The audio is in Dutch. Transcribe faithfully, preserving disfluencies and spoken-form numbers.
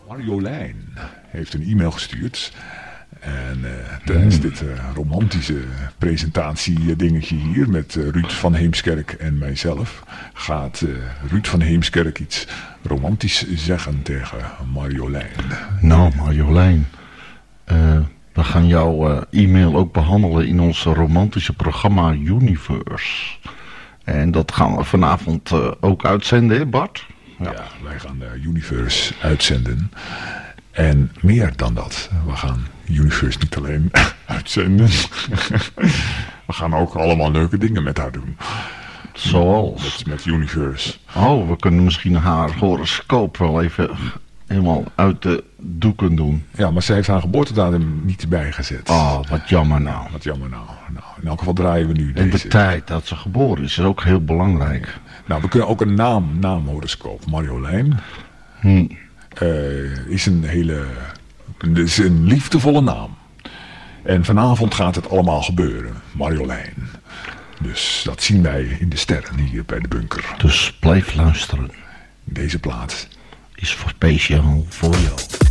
Marjolein heeft een e-mail gestuurd. En uh, tijdens mm. dit uh, romantische presentatie dingetje hier met uh, Ruud van Heemskerk en mijzelf gaat uh, Ruud van Heemskerk iets romantisch zeggen tegen Marjolein. Nou Marjolein, uh, we gaan jouw uh, e-mail ook behandelen in ons romantische programma Universe. En dat gaan we vanavond uh, ook uitzenden, hè Bart? Ja, ja wij gaan uh, Universe uitzenden. En meer dan dat. We gaan Universe niet alleen uitzenden. We gaan ook allemaal leuke dingen met haar doen. Zoals? Met, met Universe. Oh, we kunnen misschien haar horoscoop wel even helemaal uit de doeken doen. Ja, maar ze heeft haar geboortedatum niet bijgezet. Oh, wat jammer nou. Wat jammer nou. nou in elk geval draaien we nu en deze. De tijd dat ze geboren is, is ook heel belangrijk. Nou, we kunnen ook een naam, naamhoroscoop. Marjolein. Hm. Uh, is een hele, is een liefdevolle naam. En vanavond gaat het allemaal gebeuren, Marjolein. Dus dat zien wij in de sterren hier bij de bunker. Dus blijf luisteren. Deze plaat is voor speciaal voor jou.